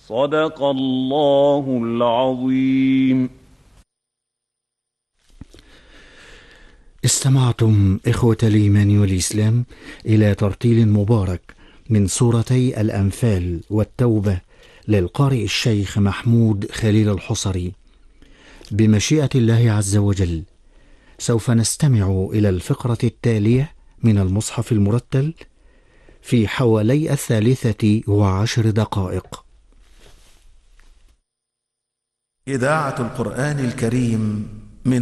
صدق الله العظيم. استمعتم إخوة الإيمان والإسلام إلى ترتيل مبارك من سورتي الأنفال والتوبة للقارئ الشيخ محمود خليل الحصري. بمشيئة الله عز وجل سوف نستمع إلى الفقرة التالية من المصحف المرتل في حوالي 13 دقائق. إذاعة القرآن الكريم